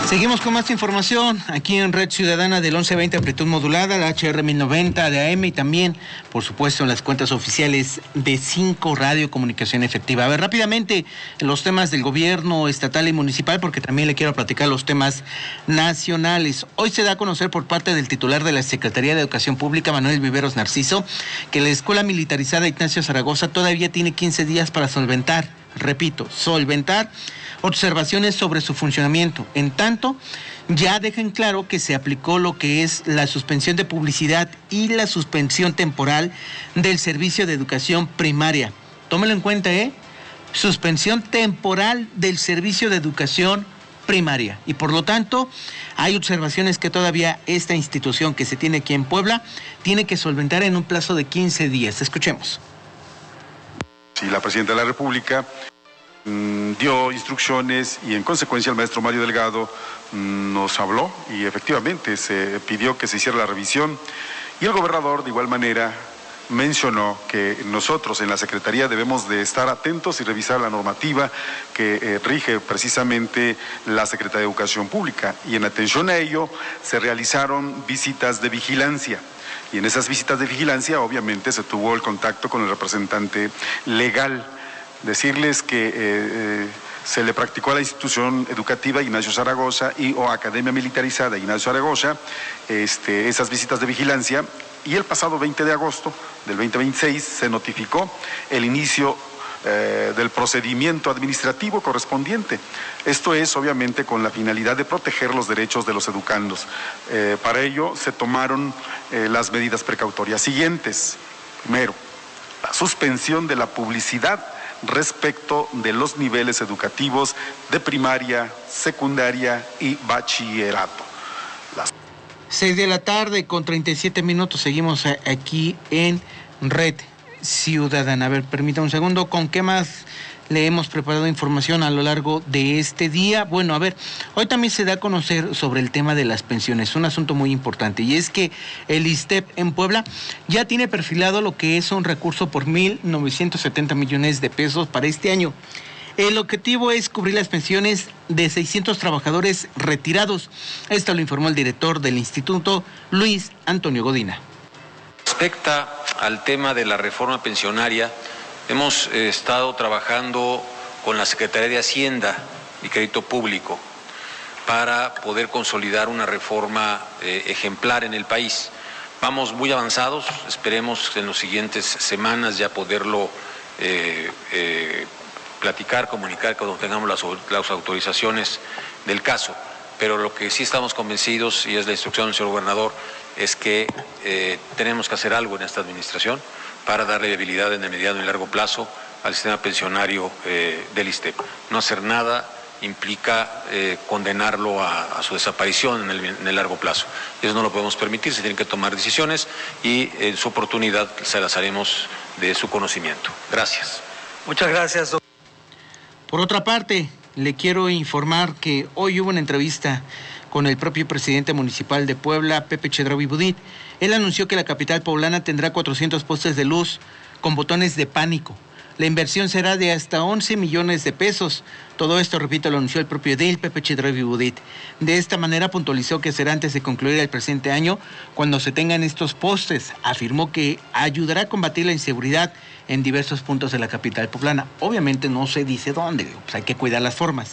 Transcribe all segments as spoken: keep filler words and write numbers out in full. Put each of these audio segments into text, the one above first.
Seguimos con más información aquí en Red Ciudadana del once veinte amplitud modulada, la H R mil noventa de A M y también, por supuesto, en las cuentas oficiales de cinco Radio Comunicación Efectiva. A ver, rápidamente, los temas del gobierno estatal y municipal, porque también le quiero platicar los temas nacionales. Hoy se da a conocer por parte del titular de la Secretaría de Educación Pública, Manuel Viveros Narciso, que la Escuela Militarizada Ignacio Zaragoza todavía tiene quince días para solventar, repito, solventar observaciones sobre su funcionamiento. En tanto, ya dejan claro que se aplicó lo que es la suspensión de publicidad y la suspensión temporal del servicio de educación primaria. Tómelo en cuenta, ¿eh? Suspensión temporal del servicio de educación primaria. Y por lo tanto, hay observaciones que todavía esta institución que se tiene aquí en Puebla tiene que solventar en un plazo de quince días. Escuchemos. Sí, la Presidenta de la República dio instrucciones y en consecuencia el maestro Mario Delgado nos habló y efectivamente se pidió que se hiciera la revisión y el gobernador de igual manera mencionó que nosotros en la Secretaría debemos de estar atentos y revisar la normativa que eh, rige precisamente la Secretaría de Educación Pública y en atención a ello se realizaron visitas de vigilancia. Y en esas visitas de vigilancia obviamente se tuvo el contacto con el representante legal. Decirles que eh, eh, se le practicó a la institución educativa Ignacio Zaragoza y o Academia Militarizada Ignacio Zaragoza este, esas visitas de vigilancia y el pasado veinte de agosto del veinte veintiséis se notificó el inicio eh, del procedimiento administrativo correspondiente. Esto es obviamente con la finalidad de proteger los derechos de los educandos. Eh, para ello se tomaron eh, las medidas precautorias siguientes. Primero, la suspensión de la publicidad respecto de los niveles educativos de primaria, secundaria y bachillerato. Las... seis de la tarde con treinta y siete minutos, seguimos aquí en Red Ciudadana. A ver, permítame un segundo, ¿con qué más le hemos preparado información a lo largo de este día? Bueno, a ver, hoy también se da a conocer sobre el tema de las pensiones, un asunto muy importante, y es que el ISSSTEP en Puebla ya tiene perfilado lo que es un recurso por mil novecientos setenta millones de pesos para este año. El objetivo es cubrir las pensiones de seiscientos trabajadores retirados. Esto lo informó el director del instituto, Luis Antonio Godina. Respecta al tema de la reforma pensionaria, hemos eh, estado trabajando con la Secretaría de Hacienda y Crédito Público para poder consolidar una reforma eh, ejemplar en el país. Vamos muy avanzados, esperemos en las siguientes semanas ya poderlo eh, eh, platicar, comunicar cuando tengamos las, las autorizaciones del caso. Pero lo que sí estamos convencidos, y es la instrucción del señor gobernador, es que eh, tenemos que hacer algo en esta administración para darle viabilidad en el mediano y largo plazo al sistema pensionario eh, del ISSSTEP. No hacer nada implica eh, condenarlo a, a su desaparición en el, en el largo plazo. Eso no lo podemos permitir, se tienen que tomar decisiones y en su oportunidad se las haremos de su conocimiento. Gracias. Muchas gracias, doctor. Por otra parte, le quiero informar que hoy hubo una entrevista con el propio presidente municipal de Puebla, Pepe Chedraui Budit. Él anunció que la capital poblana tendrá cuatrocientos postes de luz con botones de pánico. La inversión será de hasta once millones de pesos. Todo esto, repito, lo anunció el propio edil, Pepe Chedraui Budit. De esta manera puntualizó que será antes de concluir el presente año cuando se tengan estos postes. Afirmó que ayudará a combatir la inseguridad en diversos puntos de la capital poblana. Obviamente no se dice dónde, pues hay que cuidar las formas.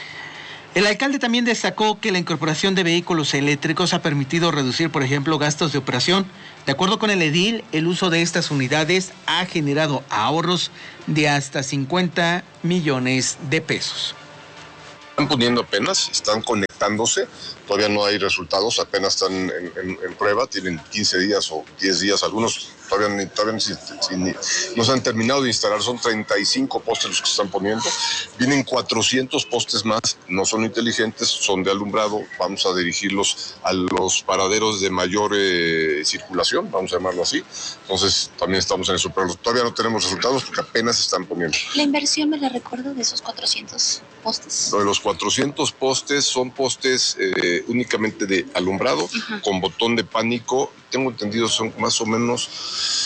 El alcalde también destacó que la incorporación de vehículos eléctricos ha permitido reducir, por ejemplo, gastos de operación. De acuerdo con el edil, el uso de estas unidades ha generado ahorros de hasta cincuenta millones de pesos. Están poniendo apenas, están conectándose, todavía no hay resultados, apenas están en, en, en prueba, tienen quince días o diez días algunos, todavía, ni, todavía ni, ni, no se han terminado de instalar, son treinta y cinco postes los que se están poniendo, vienen cuatrocientos postes más, no son inteligentes, son de alumbrado, vamos a dirigirlos a los paraderos de mayor eh, circulación, vamos a llamarlo así, entonces también estamos en eso, pero todavía no tenemos resultados porque apenas se están poniendo. La inversión, me la recuerdo, de esos cuatrocientos postes. Lo de los cuatrocientos postes son postes eh, únicamente de alumbrado, uh-huh, con botón de pánico. Tengo entendido son más o menos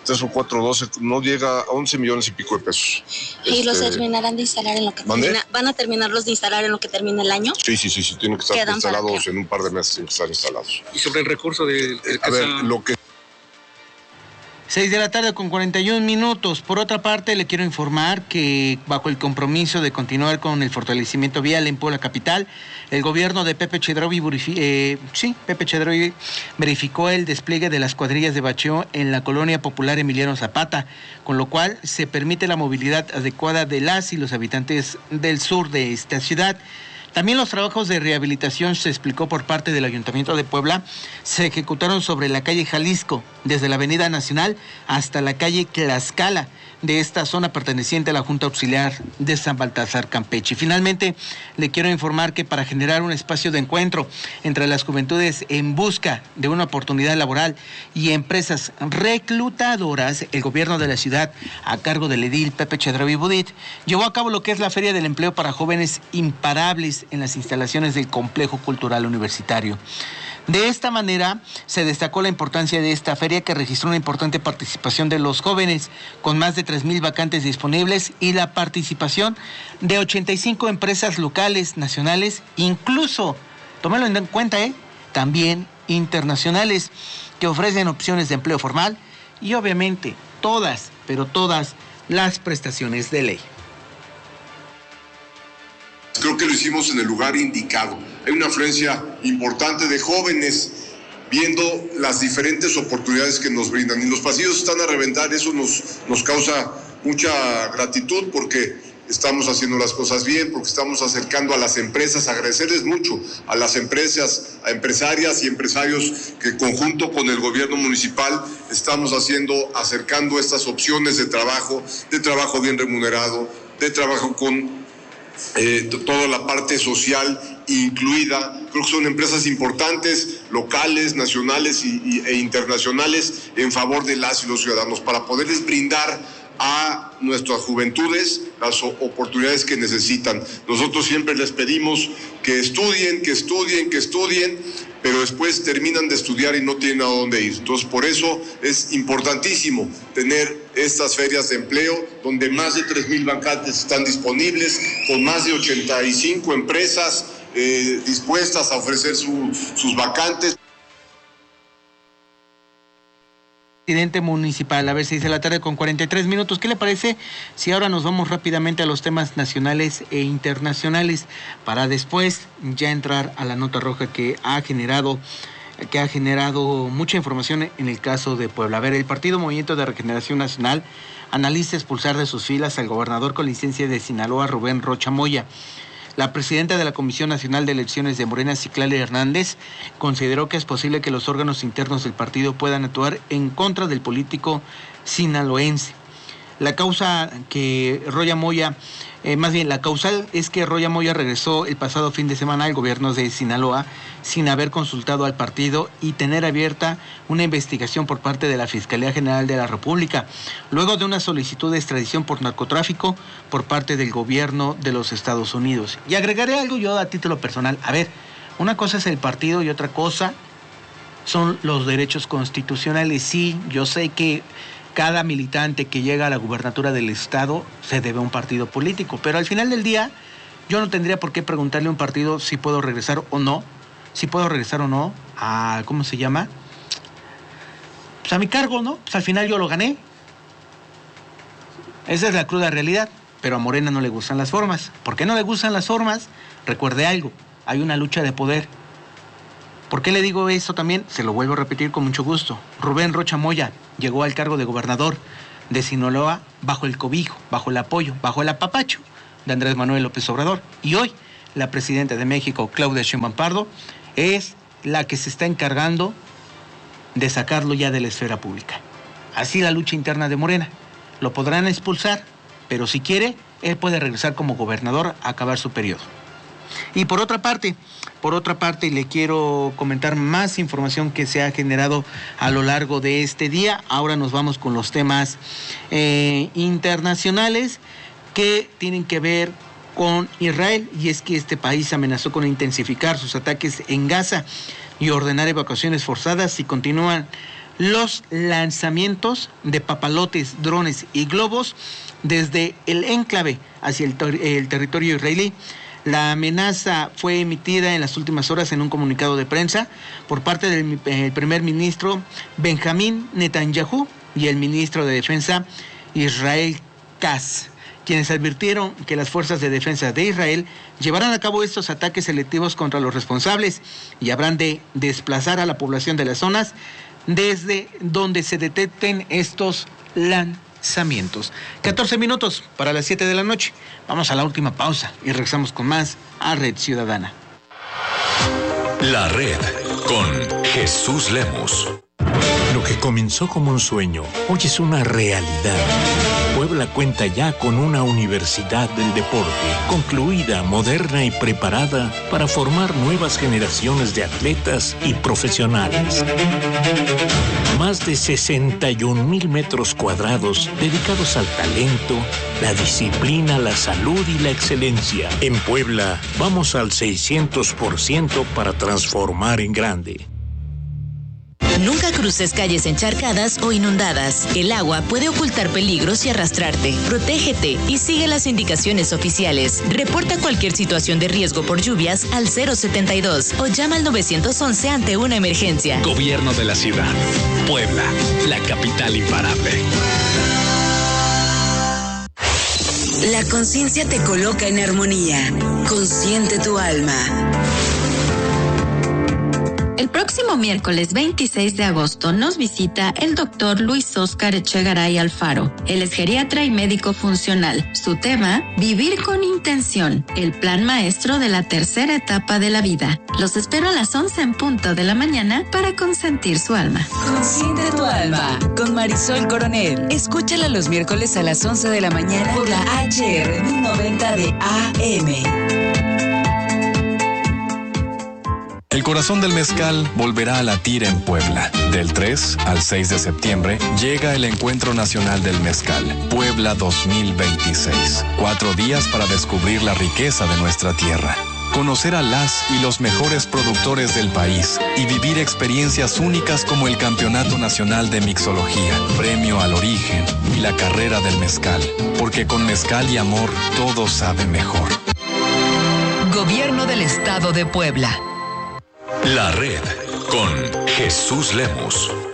tres o cuatro, doce, no llega a once millones y pico de pesos. ¿Y este, los terminarán de instalar en lo que ¿Mande? termina? ¿Van a terminarlos de instalar en lo que termina el año? Sí, sí, sí, sí, tienen que estar ¿Quedan instalados en un par de meses, tienen que estar instalados. Y sobre el recurso del... Eh, a ver, lo que... seis de la tarde con cuarenta y un minutos. Por otra parte, le quiero informar que bajo el compromiso de continuar con el fortalecimiento vial en Puebla Capital, el gobierno de Pepe Chedraui, eh, sí, Pepe Chedraui verificó el despliegue de las cuadrillas de bacheo en la colonia popular Emiliano Zapata, con lo cual se permite la movilidad adecuada de las y los habitantes del sur de esta ciudad. También los trabajos de rehabilitación, se explicó por parte del Ayuntamiento de Puebla, se ejecutaron sobre la calle Jalisco, desde la Avenida Nacional hasta la calle Tlaxcala, de esta zona perteneciente a la Junta Auxiliar de San Baltasar, Campeche. Finalmente, le quiero informar que para generar un espacio de encuentro entre las juventudes en busca de una oportunidad laboral y empresas reclutadoras, el gobierno de la ciudad, a cargo del edil Pepe Chedraui Budit, llevó a cabo lo que es la Feria del Empleo para Jóvenes Imparables en las instalaciones del Complejo Cultural Universitario. De esta manera, se destacó la importancia de esta feria, que registró una importante participación de los jóvenes, con más de tres mil vacantes disponibles y la participación de ochenta y cinco empresas locales, nacionales, incluso, tómalo en cuenta, ¿eh? también internacionales, que ofrecen opciones de empleo formal y obviamente todas, pero todas las prestaciones de ley. Creo que lo hicimos en el lugar indicado. Hay una afluencia importante de jóvenes viendo las diferentes oportunidades que nos brindan. Y los pasillos están a reventar, eso nos, nos causa mucha gratitud porque estamos haciendo las cosas bien, porque estamos acercando a las empresas, agradecerles mucho a las empresas, a empresarias y empresarios que conjunto con el gobierno municipal estamos haciendo, acercando estas opciones de trabajo, de trabajo bien remunerado, de trabajo con Eh, toda la parte social incluida. Creo que son empresas importantes, locales, nacionales y, y, e internacionales, en favor de las y los ciudadanos, para poderles brindar a nuestras juventudes las oportunidades que necesitan. Nosotros siempre les pedimos que estudien, que estudien, que estudien, pero después terminan de estudiar y no tienen a dónde ir. Entonces, por eso es importantísimo tener estas ferias de empleo, donde más de tres mil vacantes están disponibles, con más de ochenta y cinco empresas eh, dispuestas a ofrecer su, sus vacantes. Presidente municipal, a ver, seis de la tarde con cuarenta y tres minutos. ¿Qué le parece si ahora nos vamos rápidamente a los temas nacionales e internacionales para después ya entrar a la nota roja que ha generado que ha generado mucha información en el caso de Puebla? A ver, el Partido Movimiento de Regeneración Nacional analiza expulsar de sus filas al gobernador con licencia de Sinaloa, Rubén Rocha Moya. La presidenta de la Comisión Nacional de Elecciones de Morena, Citlali Hernández, consideró que es posible que los órganos internos del partido puedan actuar en contra del político sinaloense. La causa que Rocha Moya, eh, más bien la causal es que Rocha Moya regresó el pasado fin de semana al gobierno de Sinaloa sin haber consultado al partido y tener abierta una investigación por parte de la Fiscalía General de la República, luego de una solicitud de extradición por narcotráfico por parte del gobierno de los Estados Unidos. Y agregaré algo yo a título personal. A ver, una cosa es el partido y otra cosa son los derechos constitucionales. Sí, yo sé que cada militante que llega a la gubernatura del estado se debe a un partido político, pero al final del día yo no tendría por qué preguntarle a un partido si puedo regresar o no, si puedo regresar o no a, ¿cómo se llama? Pues a mi cargo, ¿no? Pues al final yo lo gané. Esa es la cruda realidad, pero a Morena no le gustan las formas. ¿Por qué no le gustan las formas? Recuerde algo, hay una lucha de poder. ¿Por qué le digo eso también? Se lo vuelvo a repetir con mucho gusto. Rubén Rocha Moya llegó al cargo de gobernador de Sinaloa bajo el cobijo, bajo el apoyo, bajo el apapacho de Andrés Manuel López Obrador. Y hoy la presidenta de México, Claudia Sheinbaum Pardo, es la que se está encargando de sacarlo ya de la esfera pública. Así la lucha interna de Morena. Lo podrán expulsar, pero si quiere, él puede regresar como gobernador a acabar su periodo. Y por otra parte, por otra parte, le quiero comentar más información que se ha generado a lo largo de este día. Ahora nos vamos con los temas eh, internacionales que tienen que ver con Israel, y es que este país amenazó con intensificar sus ataques en Gaza y ordenar evacuaciones forzadas si continúan los lanzamientos de papalotes, drones y globos desde el enclave hacia el, ter- el territorio israelí. La amenaza fue emitida en las últimas horas en un comunicado de prensa por parte del eh, primer ministro Benjamín Netanyahu y el ministro de Defensa Israel Katz, quienes advirtieron que las fuerzas de defensa de Israel llevarán a cabo estos ataques selectivos contra los responsables y habrán de desplazar a la población de las zonas desde donde se detecten estos lanzamientos. catorce minutos para las siete de la noche. Vamos a la última pausa y regresamos con más a Red Ciudadana. La Red con Jesús Lemos. Lo que comenzó como un sueño, hoy es una realidad. Puebla cuenta ya con una universidad del deporte, concluida, moderna y preparada para formar nuevas generaciones de atletas y profesionales. Más de sesenta y un mil metros cuadrados dedicados al talento, la disciplina, la salud y la excelencia. En Puebla, vamos al seiscientos por ciento para transformar en grande. Nunca cruces calles encharcadas o inundadas. El agua puede ocultar peligros y arrastrarte. Protégete y sigue las indicaciones oficiales. Reporta cualquier situación de riesgo por lluvias al cero setenta y dos o llama al nueve once ante una emergencia. Gobierno de la ciudad. Puebla, la capital imparable. La conciencia te coloca en armonía. Consciente tu alma. El próximo miércoles veintiséis de agosto nos visita el doctor Luis Óscar Echegaray Alfaro. Él es geriatra y médico funcional. Su tema, vivir con intención, el plan maestro de la tercera etapa de la vida. Los espero a las once en punto de la mañana para consentir su alma. Consiente tu alma con Marisol Coronel. Escúchala los miércoles a las once de la mañana por la H R mil noventa de A M. El corazón del mezcal volverá a latir en Puebla. Del tres al seis de septiembre llega el Encuentro Nacional del Mezcal, Puebla dos mil veintiséis. Cuatro días para descubrir la riqueza de nuestra tierra, conocer a las y los mejores productores del país y vivir experiencias únicas como el Campeonato Nacional de Mixología, Premio al Origen y la Carrera del Mezcal. Porque con mezcal y amor todo sabe mejor. Gobierno del Estado de Puebla. La Red con Jesús Lemos.